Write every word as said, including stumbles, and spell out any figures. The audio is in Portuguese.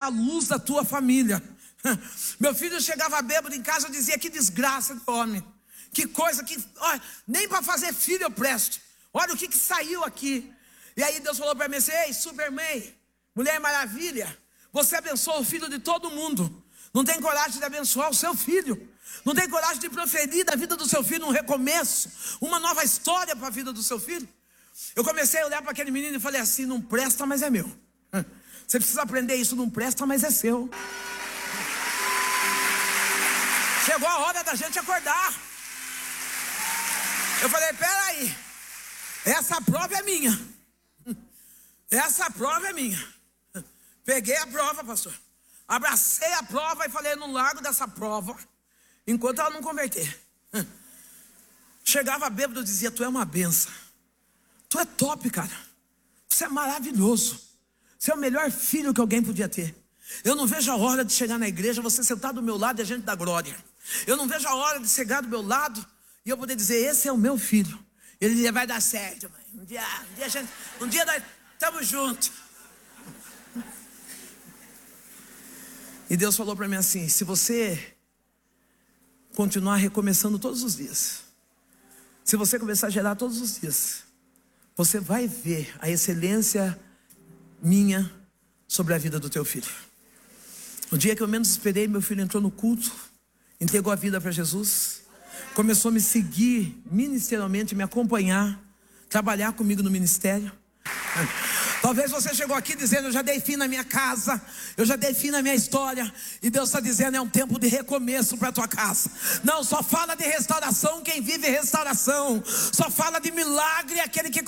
luz da tua família. Meu filho chegava bêbado em casa, eu dizia: que desgraça de homem, que coisa que, olha, nem para fazer filho eu presto. Olha o que, que saiu aqui. E aí Deus falou para mim assim: ei, Superman, Mulher Maravilha, você abençoa o filho de todo mundo, não tem coragem de abençoar o seu filho, não tem coragem de proferir da vida do seu filho um recomeço, uma nova história para a vida do seu filho. Eu comecei a olhar para aquele menino e falei assim: não presta, mas é meu. Você precisa aprender isso, não presta, mas é seu. Chegou a hora da gente acordar. Eu falei: peraí, essa prova é minha. Essa prova é minha. Peguei a prova, pastor, abracei a prova e falei: não largo dessa prova enquanto ela não converter. Chegava bêbado e dizia: tu é uma benção, tu é top, cara, você é maravilhoso, você é o melhor filho que alguém podia ter. Eu não vejo a hora de chegar na igreja, você sentar do meu lado e a gente dar glória. Eu não vejo a hora de chegar do meu lado e eu poder dizer: esse é o meu filho. Ele dizia: vai dar certo, mãe. Um dia, um dia, a gente, um dia nós estamos juntos. E Deus falou para mim assim: se você continuar recomeçando todos os dias, se você começar a gerar todos os dias, você vai ver a excelência minha sobre a vida do teu filho. No dia que eu menos esperei, meu filho entrou no culto, entregou a vida para Jesus, começou a me seguir ministerialmente, me acompanhar, trabalhar comigo no ministério. Talvez você chegou aqui dizendo: eu já dei fim na minha casa, eu já dei fim na minha história. E Deus está dizendo: é um tempo de recomeço para a tua casa. Não, só fala de restauração quem vive restauração. Só fala de milagre aquele que